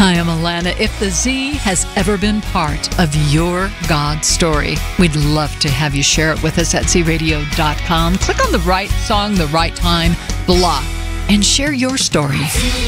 Hi, I'm Alana. If the Z has ever been part of your God story, we'd love to have you share it with us at zradio.com. Click on the right song, the right time block, and share your story.